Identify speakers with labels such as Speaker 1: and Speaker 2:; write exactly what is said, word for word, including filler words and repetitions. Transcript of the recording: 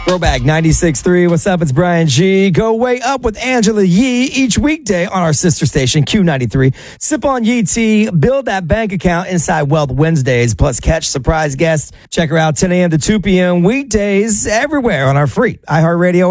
Speaker 1: Throwback ninety-six point three. What's up? It's Brian G. Go way up with Angela Yee each weekday on our sister station, Q ninety-three. Sip on Yee tea. Build that bank account inside Wealth Wednesdays. Plus, catch surprise guests. Check her out ten a.m. to two p.m. weekdays everywhere on our free iHeartRadio